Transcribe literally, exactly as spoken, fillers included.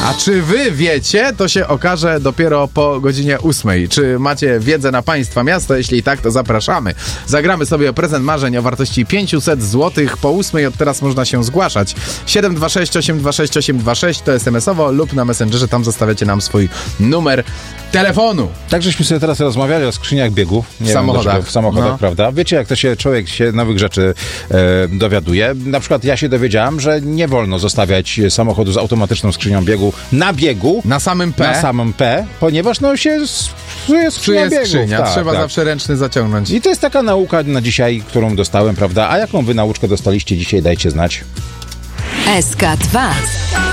A czy wy wiecie? To się okaże dopiero po godzinie ósmej. Czy macie wiedzę na państwa miasto? Jeśli tak, to zapraszamy. Zagramy sobie o prezent marzeń o wartości pięćset złotych. Po ósmej od teraz można się zgłaszać. siedem dwa sześć osiem dwa sześć osiem dwa sześć to es em esowo lub na Messengerze. Tam zostawiacie nam swój numer telefonu. Tak, żeśmy sobie teraz rozmawiali o skrzyniach biegów. Nie W samochodach. Wiem, dlaczego, w samochodach, No. prawda? Wiecie, jak to się człowiek się nowych rzeczy e, dowiaduje. Na przykład ja się dowiedziałam, że nie wolno zostawiać samochodu z automatyczną skrzynią biegu na biegu. Na samym P. Na samym P, ponieważ no się psuje skrzynia Czy jest biegów. skrzynia? Tak, Trzeba tak. zawsze ręczny zaciągnąć. I to jest taka nauka na dzisiaj, którą dostałem, prawda? A jaką wy nauczkę dostaliście dzisiaj, dajcie znać. S K dwa.